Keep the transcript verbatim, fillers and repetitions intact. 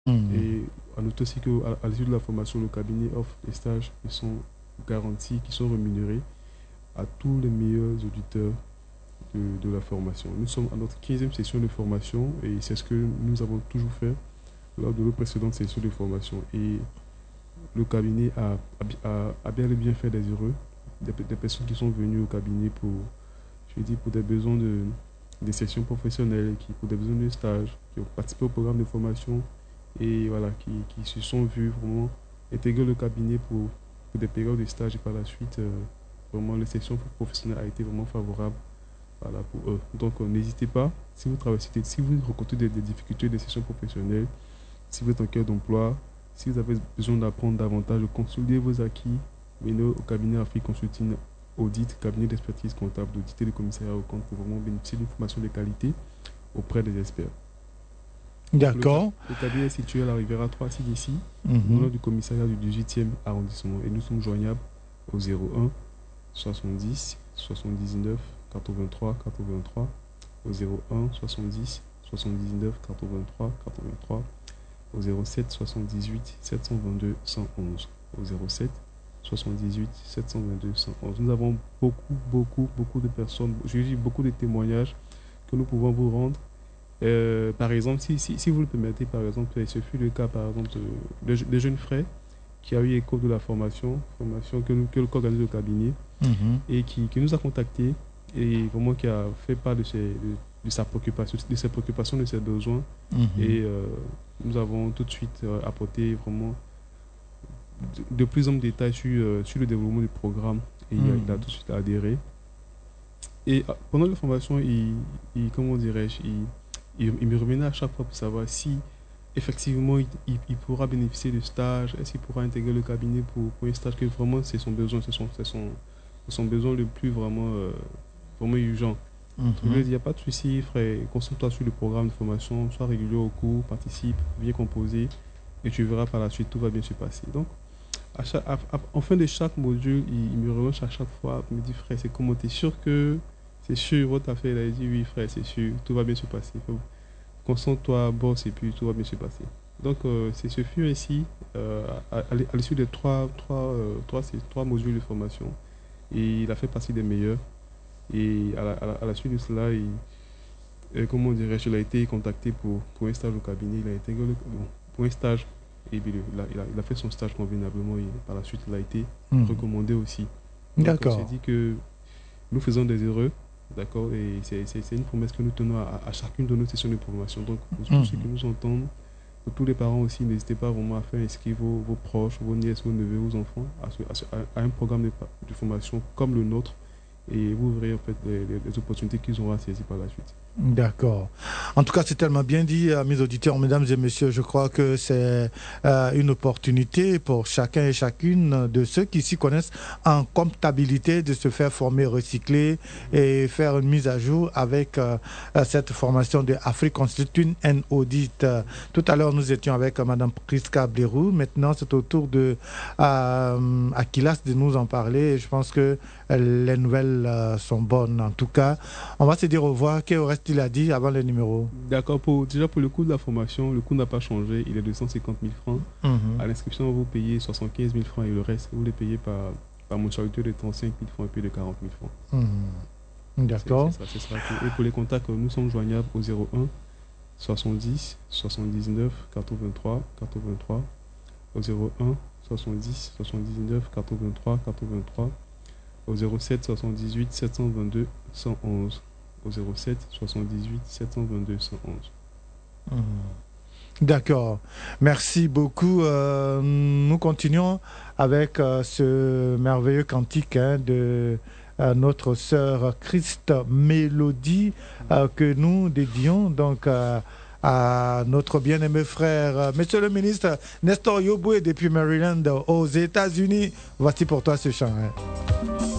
Mmh. Et à noter aussi qu'à à l'issue de la formation, le cabinet offre des stages qui sont garantis, qui sont rémunérés à tous les meilleurs auditeurs de, de la formation. Nous sommes à notre quinzième session de formation et c'est ce que nous avons toujours fait lors de nos précédentes sessions de formation. Et le cabinet a, a, a bien et bien fait des heureux, des, des personnes qui sont venues au cabinet pour, je veux dire, pour des besoins de, des sessions professionnelles, qui, pour des besoins de stage, qui ont participé au programme de formation et voilà, qui, qui se sont vus vraiment intégrer le cabinet pour, pour des périodes de stage et par la suite, euh, vraiment, les sessions professionnelles a été vraiment favorable. Voilà, pour eux. Donc, euh, n'hésitez pas, si vous travaillez, si vous rencontrez des, des difficultés des sessions professionnelles, si vous êtes en quête d'emploi, si vous avez besoin d'apprendre davantage, de consolider vos acquis, venez au cabinet Afrique Consulting Audit, cabinet d'expertise comptable, d'auditer le commissariat au compte pour vraiment bénéficier d'une formation de qualité auprès des experts. D'accord. Le, le cabinet est situé à la Riviera trois, ici d'ici, Mm-hmm. au nom du commissariat du dix-huitième arrondissement. Et nous sommes joignables au zéro un soixante-dix soixante-dix-neuf quatre-vingt-trois quatre-vingt-trois, au zéro un soixante-dix soixante-dix-neuf quatre-vingt-trois quatre-vingt-trois, au zéro sept soixante-dix-huit sept cent vingt-deux cent onze, au zéro sept soixante-dix-huit sept cent vingt-deux cent onze. Nous avons beaucoup, beaucoup, beaucoup de personnes, je dis beaucoup de témoignages que nous pouvons vous rendre. Euh, par exemple, si, si, si vous le permettez, par exemple, ce fut le cas, par exemple, de, de, de jeunes frères qui a eu écho de la formation, formation que, nous, que organise le cabinet, Mm-hmm. et qui, qui nous a contactés et vraiment qui a fait part de, ses, de, de sa préoccupation, de ses préoccupations, de ses besoins. Mm-hmm. Et euh, nous avons tout de suite euh, apporté vraiment de, de plus en plus de détails sur, euh, sur le développement du programme. Et mm-hmm. il, a, il a tout de suite adhéré. Et euh, pendant la formation, il, il comment dirais-je, il, il, il me revenait à chaque fois pour savoir si effectivement il, il, il pourra bénéficier de stage, est-ce qu'il pourra intégrer le cabinet pour, pour un stage, que vraiment c'est son besoin, c'est son, c'est son, c'est son besoin le plus vraiment, euh, vraiment urgent. Mm-hmm. Je lui ai dit, il n'y a pas de souci, frère, concentre-toi sur le programme de formation, sois régulier au cours, participe, viens composer, et tu verras par la suite, tout va bien se passer. Donc, à chaque, à, à, en fin de chaque module, il, il me relance à chaque fois, il me dit, frère, c'est comment, t'es sûr que c'est sûr, votre affaire? Il a dit, oui, frère, c'est sûr, tout va bien se passer. Concentre-toi, bosse, et puis tout va bien se passer. Donc, euh, c'est ce fut ainsi, euh, à, à l'issue des trois, trois, euh, trois, trois modules de formation, et il a fait partie des meilleurs. Et à la, à la, à la suite de cela, il, euh, comment dirais-je, il a été contacté pour, pour un stage au cabinet. Il a été bon, pour un stage, et puis il a, il, a, il a fait son stage convenablement, et par la suite, il a été mmh. recommandé aussi. D'accord. On s'est dit que nous faisons des erreurs. D'accord, et c'est, c'est, c'est une promesse que nous tenons à, à chacune de nos sessions de formation. Donc, pour tous mmh. ceux qui nous entendent, pour tous les parents aussi, n'hésitez pas vraiment à faire inscrire vos, vos proches, vos nièces, vos neveux, vos enfants à, ce, à, ce, à un programme de, de formation comme le nôtre, et vous verrez en fait les, les, les opportunités qu'ils auront à saisir par la suite. D'accord. En tout cas, c'est tellement bien dit, à mes auditeurs, mesdames et messieurs. Je crois que c'est euh, une opportunité pour chacun et chacune de ceux qui s'y connaissent en comptabilité de se faire former, recycler et faire une mise à jour avec euh, cette formation de Afrique Consulting and Audit. Tout à l'heure, nous étions avec euh, Mme Priska Blérou. Maintenant, c'est au tour de euh, Akilas de nous en parler. Je pense que euh, les nouvelles euh, sont bonnes. En tout cas, on va se dire au revoir. Qu'est-ce qu'il a dit avant le numéro? D'accord. Pour, déjà, pour le coût de la formation, le coût n'a pas changé. Il est de cent cinquante mille francs. Mm-hmm. À l'inscription, vous payez soixante-quinze mille francs et le reste, vous les payez par, par mensualité de trente-cinq mille francs et puis de quarante mille francs. Mm-hmm. D'accord. C'est, c'est ça, c'est ça. Et pour les contacts, nous sommes joignables au zéro un soixante-dix soixante-dix-neuf quatre-vingt-trois quatre-vingt-trois, au zéro un soixante-dix soixante-dix-neuf quatre-vingt-trois quatre-vingt-trois, au zéro sept soixante-dix-huit sept cent vingt-deux cent onze, au zéro sept soixante-dix-huit sept cent vingt-deux cent onze. Mmh. D'accord. Merci beaucoup. Euh, nous continuons avec euh, ce merveilleux cantique hein, de euh, notre sœur Christ Mélodie euh, que nous dédions donc euh, à notre bien-aimé frère, euh, Monsieur le ministre Nestor Yoboué depuis Maryland aux États-Unis. Voici pour toi ce chant. Hein.